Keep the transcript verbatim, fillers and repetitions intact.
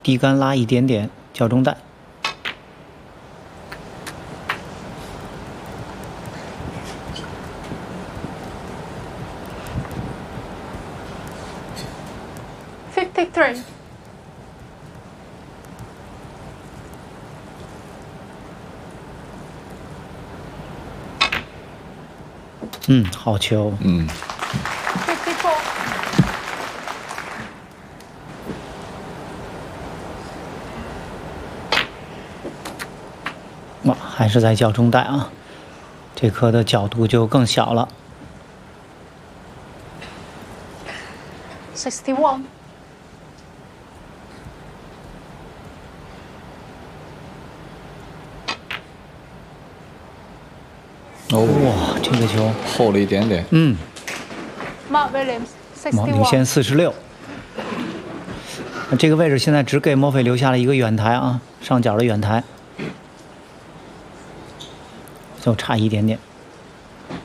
低杆拉一点点，脚中带。 fifty-three. 嗯，好球。 嗯。 fifty-four. 哇，还是在脚中带啊，这颗的角度就更小了。 sixty-one. 哦， 哇，这个球厚了一点点。 嗯， Mark Williams, 毛领先 sixty-one. 四十六。这个位置现在只给莫菲留下了一个远台啊，上角的远台，就差一点点。